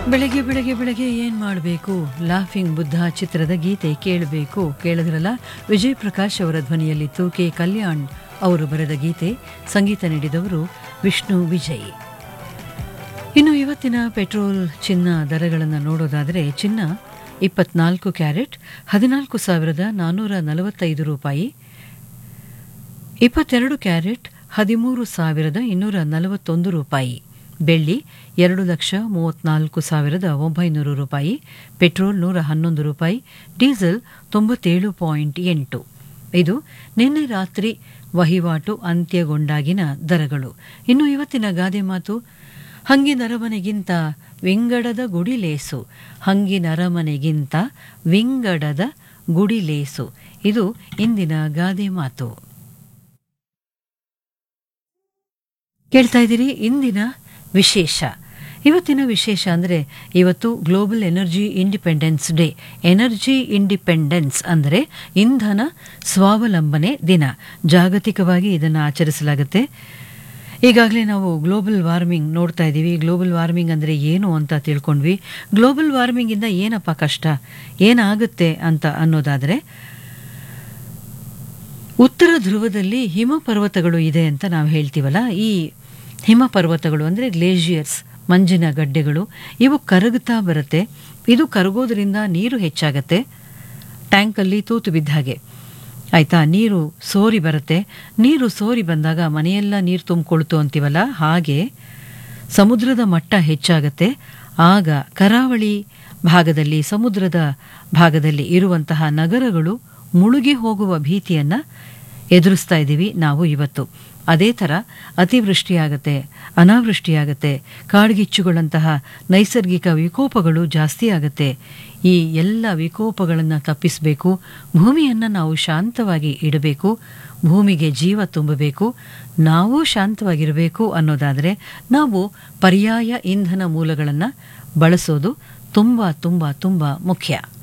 ಬೆಳಗ್ಗೆ ಬೆಳಗ್ಗೆ ಬೆಳಗ್ಗೆ ಏನು ಮಾಡಬೇಕು? ಲಾಫಿಂಗ್ ಬುದ್ಧ ಚಿತ್ರದ ಗೀತೆ ಕೇಳಬೇಕು. ಕೇಳಿದ್ರಲ್ಲ, ವಿಜಯ್ ಪ್ರಕಾಶ್ ಅವರ ಧ್ವನಿಯಲ್ಲಿತ್ತು. ಕೆ ಕಲ್ಯಾಣ್ ಅವರು ಬರೆದ ಗೀತೆ, ಸಂಗೀತ ನೀಡಿದವರು ವಿಷ್ಣು ವಿಜಯ್. ಇನ್ನು ಇವತ್ತಿನ ಪೆಟ್ರೋಲ್ ಚಿನ್ನ ದರಗಳನ್ನು ನೋಡೋದಾದರೆ, ಚಿನ್ನ 24 ಕ್ಯಾರೆಟ್ 14,445 ರೂಪಾಯಿ, 22 ಕ್ಯಾರೆಟ್ 13,241 ರೂಪಾಯಿ, ಬೆಳ್ಳಿ 2,34,900 ರೂಪಾಯಿ, ಪೆಟ್ರೋಲ್ 111 ರೂಪಾಯಿ, ಡೀಸೆಲ್ 97.8. ಇದು ನಿನ್ನೆ ರಾತ್ರಿ ವಹಿವಾಟು ಅಂತ್ಯಗೊಂಡಾಗಿನ ದರಗಳು. ಇನ್ನು ಇವತ್ತಿನ ಗಾದೆ ಮಾತು, ಹಂಗಿನರಮನೆಗಿಂತ ವಿಂಗಡದ ಗುಡಿಲೇಸು, ಹಂಗಿನರಮನೆಗಿಂತ ವಿಂಗಡದ ಗುಡಿಲೇಸು. ಇದು ಇಂದಿನ ಗಾದೆ ಮಾತು. ಕೇಳ್ತಾ ಇದ್ದೀರಿ ಇಂದಿನ ವಿಶೇಷ. ಇವತ್ತಿನ ವಿಶೇಷ ಅಂದರೆ, ಇವತ್ತು global energy independence day. Energy independence ಅಂದರೆ ಇಂಧನ ಸ್ವಾವಲಂಬನೆ ದಿನ. ಜಾಗತಿಕವಾಗಿ ಇದನ್ನು ಆಚರಿಸಲಾಗುತ್ತೆ. ಈಗಾಗಲೇ ನಾವು ಗ್ಲೋಬಲ್ ವಾರ್ಮಿಂಗ್ ನೋಡ್ತಾ ಇದ್ದೀವಿ. ಗ್ಲೋಬಲ್ ವಾರ್ಮಿಂಗ್ ಅಂದರೆ ಏನು ಅಂತ ತಿಳ್ಕೊಂಡ್ವಿ. ಗ್ಲೋಬಲ್ ವಾರ್ಮಿಂಗಿಂದ ಏನಪ್ಪ ಕಷ್ಟ, ಏನಾಗುತ್ತೆ ಅಂತ ಅನ್ನೋದಾದರೆ, ಉತ್ತರ ಧ್ರುವದಲ್ಲಿ ಹಿಮ ಪರ್ವತಗಳು ಇದೆ ಅಂತ ನಾವು ಹೇಳ್ತೀವಲ್ಲ, ಈ ಹಿಮ ಪರ್ವತಗಳು ಅಂದರೆ ಗ್ಲೇಷಿಯರ್ಸ್, ಮಂಜಿನ ಗಡ್ಡೆಗಳು, ಇವು ಕರಗುತ್ತಾ ಬರುತ್ತೆ. ಇದು ಕರಗೋದ್ರಿಂದ ನೀರು ಹೆಚ್ಚಾಗತ್ತೆ, ಟ್ಯಾಂಕಲ್ಲಿ ತೂತು ಬಿದ್ದ ಹಾಗೆ ಆಯಿತಾ. ನೀರು ಸೋರಿ ಬರುತ್ತೆ. ನೀರು ಸೋರಿ ಬಂದಾಗ ಮನೆಯೆಲ್ಲ ನೀರು ತುಂಬಿಕೊಳ್ತು ಅಂತೀವಲ್ಲ, ಹಾಗೆ ಸಮುದ್ರದ ಮಟ್ಟ ಹೆಚ್ಚಾಗತ್ತೆ. ಆಗ ಕರಾವಳಿ ಭಾಗದಲ್ಲಿ, ಸಮುದ್ರದ ಭಾಗದಲ್ಲಿ ಇರುವಂತಹ ನಗರಗಳು ಮುಳುಗಿ ಹೋಗುವ ಭೀತಿಯನ್ನು ಎದುರಿಸ್ತಾ ಇದ್ದೀವಿ ನಾವು ಇವತ್ತು. ಅದೇ ಥರ ಅತಿವೃಷ್ಟಿಯಾಗತ್ತೆ, ಅನಾವೃಷ್ಟಿಯಾಗತ್ತೆ, ಕಾಡ್ಗಿಚ್ಚುಗಳಂತಹ ನೈಸರ್ಗಿಕ ವಿಕೋಪಗಳು ಜಾಸ್ತಿ ಆಗತ್ತೆ. ಈ ಎಲ್ಲ ವಿಕೋಪಗಳನ್ನು ತಪ್ಪಿಸಬೇಕು, ಭೂಮಿಯನ್ನು ನಾವು ಶಾಂತವಾಗಿ ಇಡಬೇಕು, ಭೂಮಿಗೆ ಜೀವ ತುಂಬಬೇಕು, ನಾವು ಶಾಂತವಾಗಿರಬೇಕು ಅನ್ನೋದಾದರೆ ನಾವು ಪರ್ಯಾಯ ಇಂಧನ ಮೂಲಗಳನ್ನು ಬಳಸೋದು ತುಂಬ ತುಂಬ ತುಂಬ ಮುಖ್ಯ.